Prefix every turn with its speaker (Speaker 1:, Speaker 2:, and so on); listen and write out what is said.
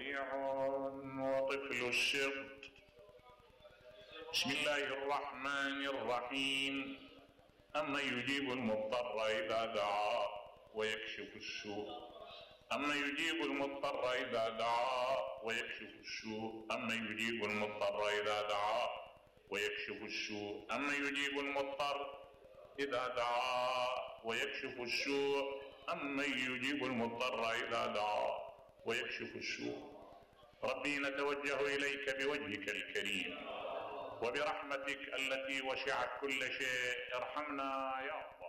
Speaker 1: رضيع وطفل السبط. بسم الله الرحمن الرحيم. أما يجيب المضطر إذا دعا ويكشف السوء. أما يجيب المضطر إذا دعا ويكشف السوء. أما يجيب المضطر إذا دعا ويكشف السوء. أما يجيب المضطر إذا دعا ويكشف السوء. أما يجيب المضطر إذا دعا ويكشف السوء. ربي نتوجه إليك بوجهك الكريم وبرحمتك التي وسعت كل شيء، ارحمنا يا رب.